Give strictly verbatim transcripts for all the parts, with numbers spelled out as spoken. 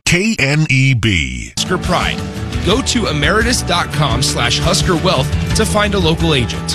K N E B. Husker Pride. Go to emeritus.com slash Husker Wealth to find a local agent.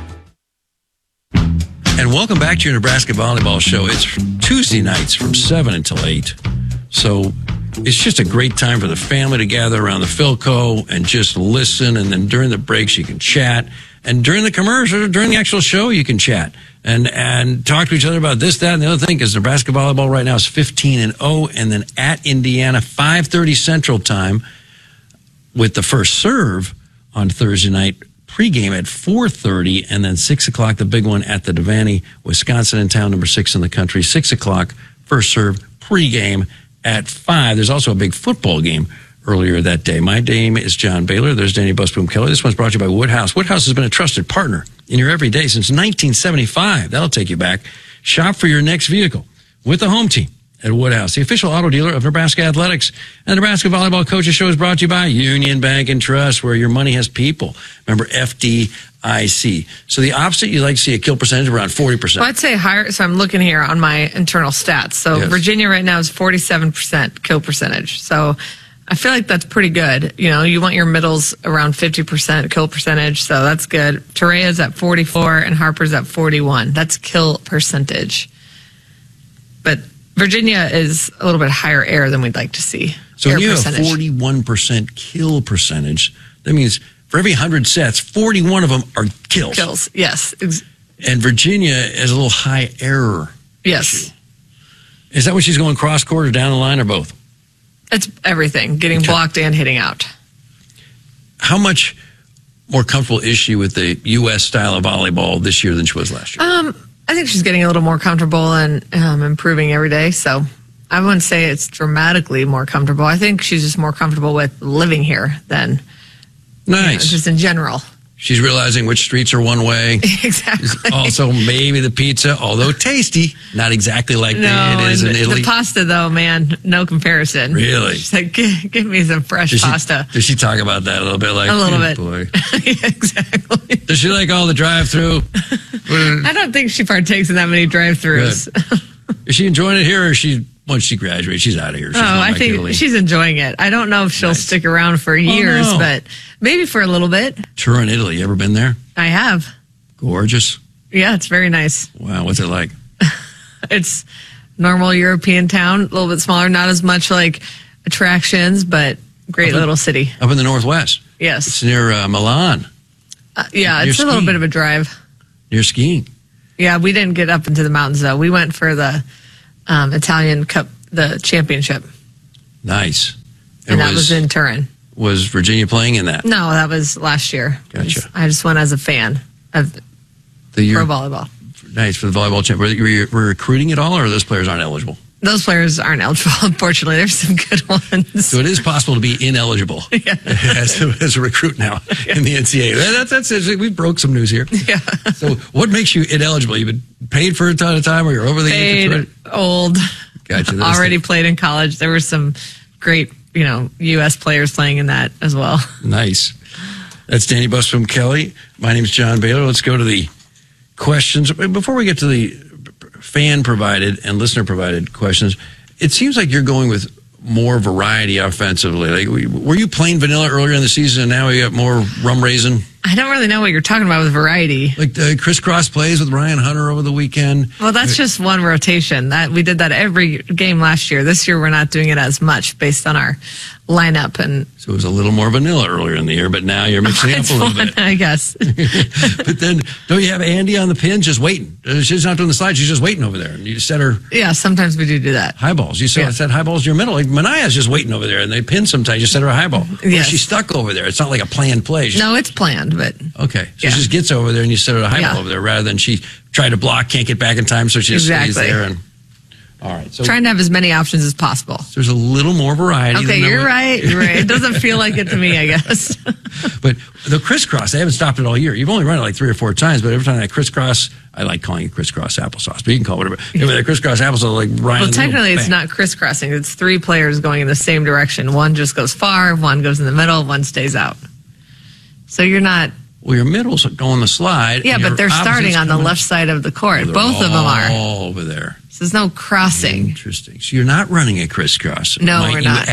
And welcome back to your Nebraska Volleyball Show. It's Tuesday nights from seven until eight. So it's just a great time for the family to gather around the Philco and just listen. And then during the breaks, you can chat. And during the commercial, during the actual show, you can chat and and talk to each other about this, that, and the other thing. Because Nebraska Volleyball right now is fifteen and oh. And then at Indiana, five thirty Central Time with the first serve on Thursday night. Pregame at four thirty, and then six o'clock, the big one at the Devaney. Wisconsin in town, number six in the country. six o'clock, first serve, pregame at five. There's also a big football game earlier that day. My name is John Baylor. There's Danny Busboom Kelly. This one's brought to you by Woodhouse. Woodhouse has been a trusted partner in your everyday since nineteen seventy-five. That'll take you back. Shop for your next vehicle with the home team at Woodhouse, the official auto dealer of Nebraska Athletics. And the Nebraska Volleyball Coaches Show is brought to you by Union Bank and Trust, where your money has people. Remember, F D I C. So the opposite, you like to see a kill percentage of around forty percent. Well, I'd say higher. So I'm looking here on my internal stats. So Yes. Virginia right now is forty-seven percent kill percentage. So I feel like that's pretty good. You know, you want your middles around fifty percent kill percentage. So that's good. Torea's at forty-four and Harper's at forty-one. That's kill percentage. But Virginia is a little bit higher air than we'd like to see. So air when you percentage. have forty-one percent kill percentage, that means for every one hundred sets, forty-one of them are kills. Kills, yes. Ex- And Virginia is a little high error. Yes. issue. Is that what she's going cross court or down the line or both? It's everything, getting Okay. blocked and hitting out. How much more comfortable is she with the U S style of volleyball this year than she was last year? Um, I think she's getting a little more comfortable and um, improving every day. So I wouldn't say it's dramatically more comfortable. I think she's just more comfortable with living here than you know, Nice. just in general. She's realizing which streets are one way. Exactly. Also, maybe the pizza, although tasty, not exactly like No, it is in and Italy. the pasta though, man, no comparison. Really? She's like, give, give me some fresh Does she, pasta. does she talk about that a little bit? Like A little oh, bit. Boy. Yeah, exactly. Does she like all the drive-through? I don't think she partakes in that many drive-throughs. Is she enjoying it here, or is she once she graduates, she's out of here? She's Oh, going I back to think Italy. she's enjoying it. I don't know if she'll Nice. stick around for years, no. but maybe for a little bit. Turin, Italy. You ever been there? I have. Gorgeous. Yeah, it's very nice. Wow, what's it like? It's normal European town, a little bit smaller, not as much like attractions, but great Up in- little city. Up in the northwest. Yes. It's near uh, Milan. Uh, yeah, near it's a little skiing. bit of a drive. Near skiing. Yeah, we didn't get up into the mountains though. We went for the um, Italian Cup, the championship, Nice. and that was in Turin. Was Virginia playing in that? No, that was last year. Gotcha. I just went as a fan of The year, pro volleyball. nice for the volleyball champ. Were you, were you were you recruiting at all, or those players aren't eligible? Those players aren't eligible, unfortunately. There's some good ones. So it is possible to be ineligible Yeah. as, a, as a recruit now in the N C double A. That, that's, that's we broke some news here. Yeah. So what makes you ineligible? You've been paid for a ton of time, or you're over the age of Paid, twenty? old, Gotcha. Those already things. played in college. There were some great, you know, U S players playing in that as well. Nice. That's Danny Busboom Kelly. My name is John Baylor. Let's go to the questions. Before we get to the fan-provided and listener-provided questions, it seems like you're going with more variety offensively. Like, were you plain vanilla earlier in the season, and now you got more rum raisin? I don't really know what you're talking about with variety. Like the crisscross plays with Ryan Hunter over the weekend. Well, that's just one rotation. That we did that every game last year. This year, we're not doing it as much based on our lineup, and So it was a little more vanilla earlier in the year, but now you're mixing it up it's a little fun, bit. I guess. But then, don't you have Andy on the pin just waiting? Uh, She's not doing the slide. She's just waiting over there. And you set her Yeah, sometimes we do do that. high balls. You set, Yeah. set high balls to your middle. Like Manaya's just waiting over there, and they pin sometimes. You set her a high ball. Or Yes. she's stuck over there. It's not like a planned play. She's, No, it's planned, but Okay. So Yeah. she just gets over there, and you set her a high Yeah. ball over there rather than she tried to block, can't get back in time, so she just stays Exactly. there. And all right. So trying to have as many options as possible. there's a little more variety. Okay, than there you're was- right. You're right. It doesn't feel like it to me, I guess. But the crisscross, they haven't stopped it all year. You've only run it like three or four times, but every time that crisscross, I like calling it crisscross applesauce, but you can call it whatever. Yeah. That crisscross applesauce, like Ryan. Well, technically, it's bang. not crisscrossing. It's three players going in the same direction. One just goes far, one goes in the middle, one stays out. So you're not. Well, your middle's going the slide. Yeah, and but your they're starting opposite's on the coming- left side of the court. Oh, they're Both of them are. all over there. So there's no crossing. Interesting. So you're not running a crisscross. No, Might we're you not.